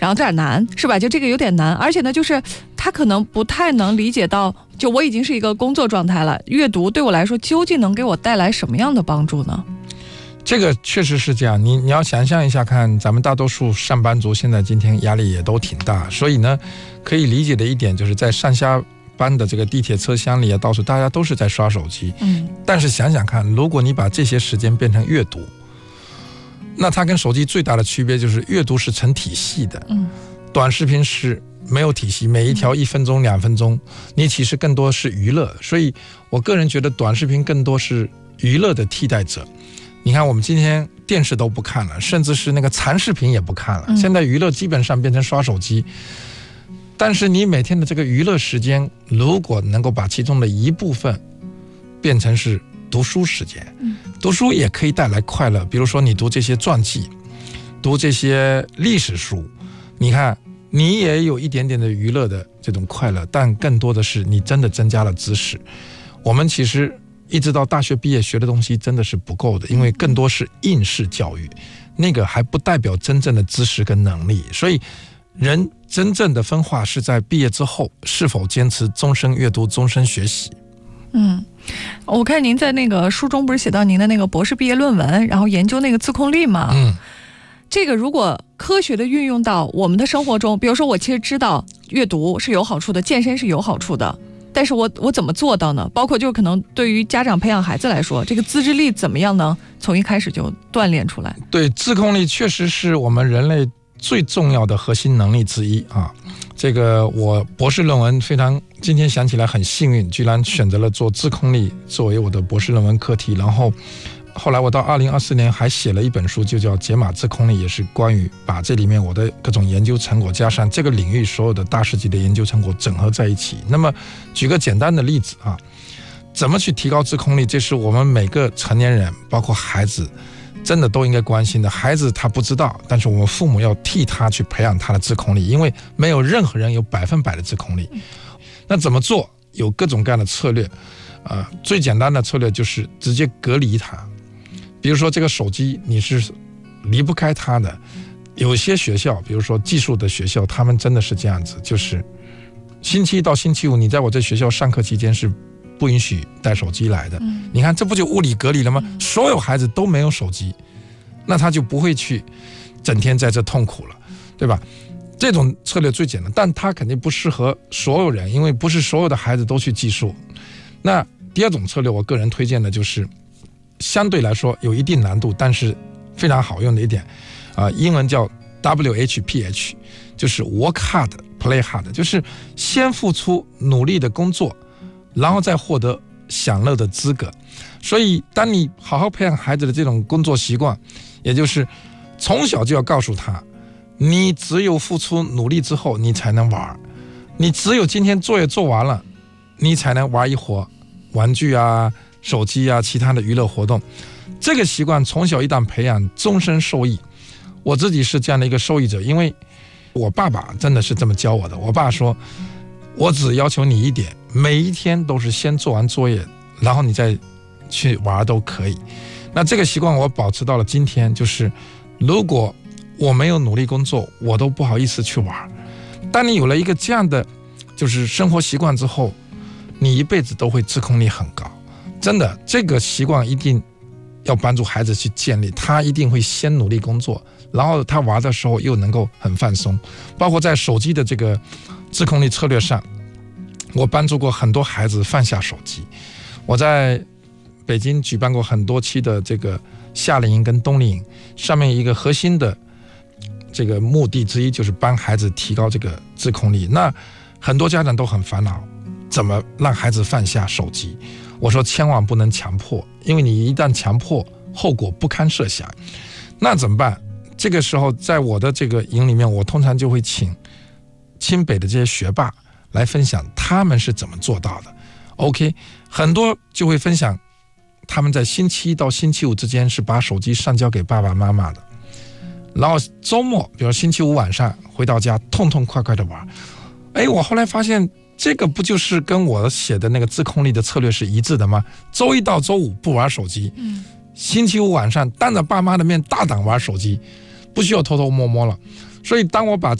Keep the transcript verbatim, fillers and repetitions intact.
有点难，是吧？就这个有点难，而且呢，就是他可能不太能理解到，就我已经是一个工作状态了，阅读对我来说究竟能给我带来什么样的帮助呢？ 这个确实是这样，你你要想象一下看，咱们大多数上班族现在今天压力也都挺大，所以呢，可以理解的一点就是在上下班的这个地铁车厢里啊，到处大家都是在刷手机。嗯，但是想想看，如果你把这些时间变成阅读，那它跟手机最大的区别就是阅读是成体系的，嗯，短视频是没有体系，每一条一分钟、两分钟，你其实更多是娱乐，所以我个人觉得短视频更多是娱乐的替代者。你看我们今天电视都不看了，甚至是那个残视频也不看了，嗯，现在娱乐基本上变成刷手机。但是你每天的这个娱乐时间，如果能够把其中的一部分变成是读书时间，嗯，读书也可以带来快乐，比如说你读这些传记，读这些历史书，你看你也有一点点的娱乐的这种快乐，但更多的是你真的增加了知识。我们其实一直到大学毕业学的东西真的是不够的，因为更多是应试教育，那个还不代表真正的知识跟能力。所以人真正的分化是在毕业之后是否坚持终身阅读、终身学习。 嗯，我看您在那个书中不是写到您的那个博士毕业论文，然后研究那个自控力嘛？嗯，这个如果科学的运用到我们的生活中，比如说我其实知道阅读是有好处的，健身是有好处的，但是我我怎么做到呢？包括就可能对于家长培养孩子来说，这个自制力怎么样呢？从一开始就锻炼出来。 对，自控力确实是我们人类最重要的核心能力之一啊。这个我博士论文非常，今天想起来很幸运，居然选择了做自控力作为我的博士论文课题。然后后来我到二零二四年还写了一本书，就叫《解码自控力》，也是关于把这里面我的各种研究成果加上这个领域所有的大师级的研究成果整合在一起。那么举个简单的例子啊，怎么去提高自控力，这是我们每个成年人包括孩子真的都应该关心的。孩子他不知道，但是我们父母要替他去培养他的自控力，因为没有任何人有百分百的自控力。那怎么做？有各种各样的策略，呃，最简单的策略就是直接隔离他。比如说这个手机你是离不开它的，有些学校比如说技术的学校，他们真的是这样子，就是星期一到星期五你在我这学校上课期间是不允许带手机来的。嗯，你看这不就物理隔离了吗？嗯，所有孩子都没有手机，那他就不会去整天在这痛苦了，对吧？这种策略最简单，但它肯定不适合所有人，因为不是所有的孩子都去计数。那第二种策略我个人推荐的就是相对来说有一定难度但是非常好用的一点，呃、英文叫 W H P H， 就是 work hard play hard， 就是先付出努力的工作，然后再获得享乐的资格。所以当你好好培养孩子的这种工作习惯，也就是从小就要告诉他，你只有付出努力之后你才能玩，你只有今天作业做完了你才能玩一会儿玩具啊、手机啊、其他的娱乐活动。这个习惯从小一旦培养，终身受益。我自己是这样的一个受益者，因为我爸爸真的是这么教我的。我爸说，我只要求你一点，每一天都是先做完作业，然后你再去玩都可以。那这个习惯我保持到了今天，就是如果我没有努力工作，我都不好意思去玩。当你有了一个这样的就是生活习惯之后，你一辈子都会自控力很高。真的，这个习惯一定要帮助孩子去建立，他一定会先努力工作，然后他玩的时候又能够很放松。包括在手机的这个自控力策略上，我帮助过很多孩子放下手机。我在北京举办过很多期的这个夏令营跟冬令营，上面一个核心的这个目的之一就是帮孩子提高这个自控力。那很多家长都很烦恼，怎么让孩子放下手机？我说千万不能强迫，因为你一旦强迫，后果不堪设想。那怎么办？这个时候在我的这个营里面，我通常就会请清北的这些学霸来分享他们是怎么做到的。 OK， 很多就会分享他们在星期一到星期五之间是把手机上交给爸爸妈妈的，然后周末比如星期五晚上回到家痛痛快快的玩。哎，我后来发现这个不就是跟我写的那个自控力的策略是一致的吗？周一到周五不玩手机，嗯，星期五晚上当着爸妈的面大胆玩手机，不需要偷偷摸摸了。所以当我把